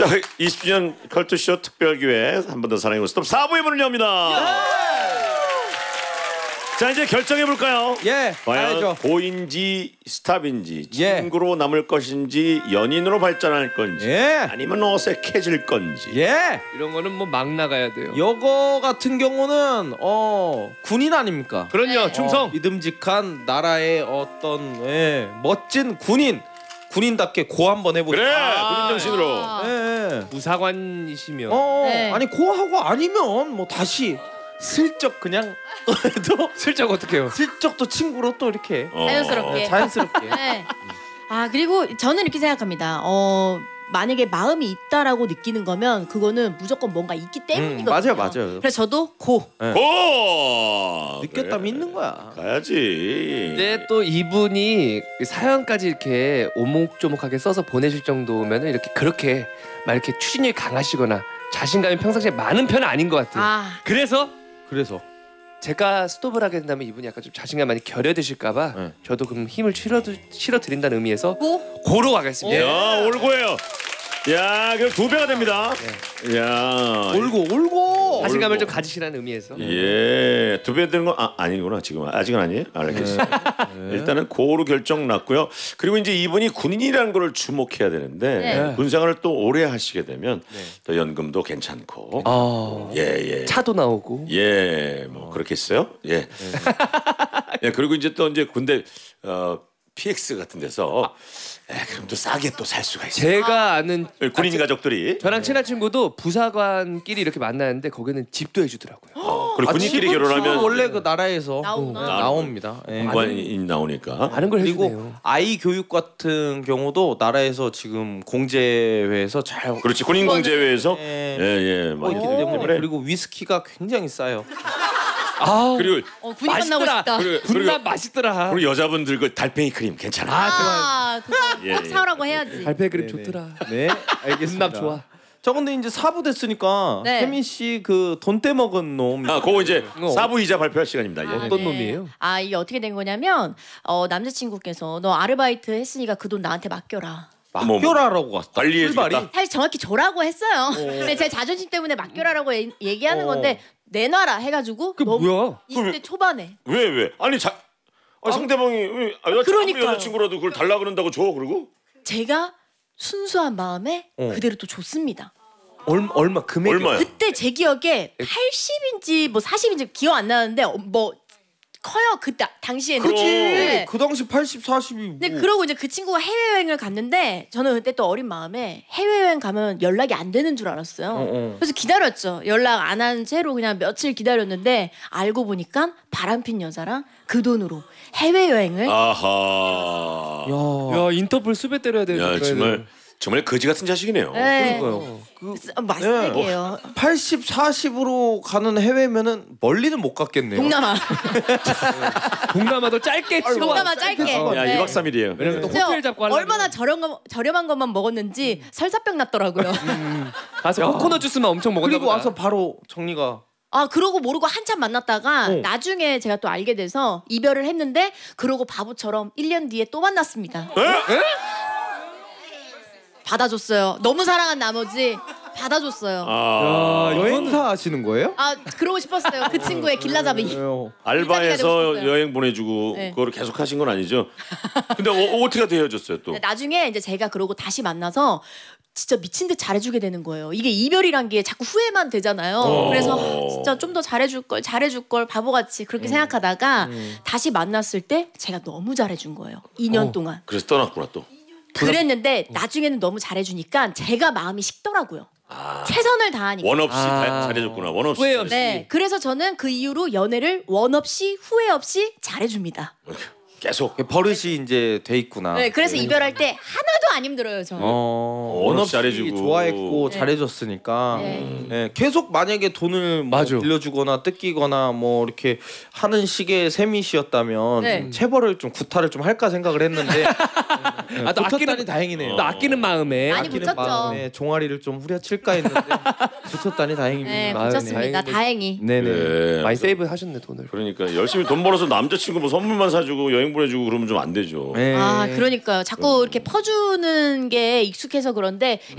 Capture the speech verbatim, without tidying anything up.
자, 이십 주년 컬투쇼 특별기회 한 번 더 사랑해 스톱 사 부의 문을 엽니다. 자, 이제 결정해 볼까요? 예. 과연 알죠. 고인지 스탑인지 예. 친구로 남을 것인지 연인으로 발전할 건지 예. 아니면 어색해질 건지. 예. 이런 거는 뭐 막 나가야 돼요. 요거 같은 경우는 어 군인 아닙니까? 그럼요. 충성. 어, 믿음직한 나라의 어떤 예, 멋진 군인. 군인답게 고 한번 해보자. 그래, 아, 군인 정신으로. 아. 예. 무사관이시면 어, 네. 아니 고하고 아니면 뭐 다시 슬쩍 그냥 또 슬쩍 어떡해요? 슬쩍 또 친구로 또 이렇게 어. 자연스럽게. 예, 자연스럽게. 네. 아 그리고 저는 이렇게 생각합니다. 어 만약에 마음이 있다라고 느끼는 거면 그거는 무조건 뭔가 있기 때문이거든요. 음, 맞아요, 맞아요. 그래서 저도 고. 고! 느꼈다면 있는 거야. 가야지. 근데 또 이분이 사연까지 이렇게 오목조목하게 써서 보내실 정도면 이렇게 그렇게 막 이렇게 추진력이 강하시거나 자신감이 평상시에 많은 편은 아닌 것 같아요. 아 그래서 그래서 제가 스톱을 하게 된다면 이분이 약간 좀 자신감 많이 결여되실까봐 네. 저도 그럼 힘을 실어 실어 드린다는 의미에서 고. 고로 가겠습니다. 야, 올고예요. 야, 그럼 두 배가 됩니다. 야, 올고 올고. 자신감을 올고. 좀 가지시라는 의미에서. 예, 두 배 되는 건 아, 아니구나 지금 아직은 아니에요. 알겠어요. 일단은 고로 결정 났고요. 그리고 이제 이분이 군인이라는 걸 주목해야 되는데 네. 군 생활을 또 오래 하시게 되면 또 연금도 괜찮고, 아, 예, 예, 차도 나오고. 예, 뭐 그렇겠어요. 예, 예, 그리고 이제 또 이제 군대 어, 피엑스 같은 데서 에, 그럼 또 싸게 또 살 수가 있어요. 제가 아는 군인 가족들이 저랑 친한 친구도 부사관끼리 이렇게 만나는데 거기는 집도 해주더라고요. 어, 그리고 아, 군인끼리 지금 결혼하면 원래 그 나라에서 나오구나. 네, 나옵니다. 예. 공관이 나오니까. 많은 걸 그리고 해주네요. 아이 교육 같은 경우도 나라에서 지금 공제회에서 잘 그렇지, 군인 공제회에서 예. 예예 하고 많이 있기 하기 때문에 때문에. 그리고 위스키가 굉장히 싸요. 아, 그리고 어, 군인 만나고 싶다. 그리고, 군밥 그리고, 맛있더라. 그리고 여자분들 그 달팽이 크림 괜찮아. 아 그거 예, 꼭 예. 사오라고 해야지. 달팽이 그림 네네. 좋더라. 네, 알겠습니다. 군밥 좋아. 저 근데 이제 사부 됐으니까 네. 혜민 씨 그 돈 떼먹은 놈. 아, 그거 이제 어. 사부 이자 발표할 시간입니다. 예. 아, 어떤 놈이에요? 아 이게 어떻게 된 거냐면 어, 남자친구께서 너 아르바이트 했으니까 그 돈 나한테 맡겨라. 뭐, 맡겨라라고 왔다. 관리해 주겠다. 출발이? 사실 정확히 줘라고 했어요. 근데 제 자존심 때문에 맡겨라라고 얘- 얘기하는 어. 건데 내놔라 해가지고 그 너무 뭐야? 이십 대 초반에 왜 왜? 아니 자, 아니, 상대방이 왜 아, 여자, 그러니까요. 아무리 여자친구라도 그걸 달라 그런다고 줘 그러고? 제가 순수한 마음에 어. 그대로 또 줬습니다. 얼마 얼마 금액이 얼마야? 그때 제 기억에 팔십인지 뭐 사십인지 기억 안 나는데 어, 뭐 커요 그때 당시에는. 그럼. 네. 그 당시 팔십, 사십이 뭐. 근데 그러고 이제 그 친구가 해외여행을 갔는데 저는 그때 또 어린 마음에 해외여행 가면 연락이 안 되는 줄 알았어요. 어, 어. 그래서 기다렸죠. 연락 안 한 채로 그냥 며칠 기다렸는데 알고 보니까 바람핀 여자랑 그 돈으로 해외여행을 아하. 야. 야, 인터폴 수배 때려야 되는 야, 정말 정말 거지 같은 자식이네요. 네. 그러니까요. 그 맛세게요. 팔십, 사십으로 가는 해외면은 멀리는 못 갔겠네요. 동남아. 동남아도 짧게 치고 동남아 짧게. 어, 야, 네. 이박 삼일이에요. 왜냐면 또 진짜 호텔 잡고 하려면 얼마나 저렴 거, 저렴한 것만 먹었는지 설사병 났더라고요. 가서 야. 코코넛 주스만 엄청 먹었나 그리고 보다. 와서 바로 정리가. 아 그러고 모르고 한참 만났다가 어. 나중에 제가 또 알게 돼서 이별을 했는데 그러고 바보처럼 일 년 뒤에 또 만났습니다. 받아줬어요. 너무 사랑한 나머지 받아줬어요. 아, 야, 여행사 하시는 거예요? 아 그러고 싶었어요. 그 친구의 길라잡이. 왜요? 알바해서 되고 싶었어요. 여행 보내주고 네. 그거를 계속 하신 건 아니죠? 근데 어, 어떻게 헤어졌어요 또? 나중에 이제 제가 그러고 다시 만나서 진짜 미친 듯 잘해주게 되는 거예요. 이게 이별이란 게 자꾸 후회만 되잖아요. 어. 그래서 아, 진짜 좀 더 잘해줄 걸, 잘해줄 걸 바보같이 그렇게 생각하다가 다시 만났을 때 제가 너무 잘해준 거예요. 이 년 어. 동안. 그래서 떠났구나 또. 그랬는데 나중에는 너무 잘해주니까 제가 마음이 식더라고요. 아, 최선을 다하니까. 원 없이 아. 다 잘해줬구나. 원 없이. 후회 없이. 네, 그래서 저는 그 이후로 연애를 원 없이 후회 없이 잘해줍니다. 계속. 버릇이 이제 돼 있구나. 네, 그래서 이별할 때 하나도 안 힘들어요, 저는. 어, 원 원 없이 없이 잘해주고. 좋아했고 네. 잘해줬으니까 네. 네, 계속 만약에 돈을 뭐 맞아. 빌려주거나 뜯기거나 뭐 이렇게 하는 식의 셈이 씨였다면 네. 체벌을 좀 구타를 좀 할까 생각을 했는데 네, 아, 또 붙었다니 아끼는- 다행이네요. 또 아끼는 마음에 많이 아끼는 붙였죠. 마음에 종아리를 좀 후려칠까 했는데 붙었다니 다행입니다. 네, 아, 붙였습니다. 다행이네. 다행히. 네네. 네. 많이 세이브 하셨네 돈을. 그러니까 열심히 돈 벌어서 남자친구 뭐 선물만 사주고 여행 보내주고 그러면 좀 안 되죠. 네. 아, 그러니까요. 자꾸 이렇게 퍼주는 게 익숙해서 그런데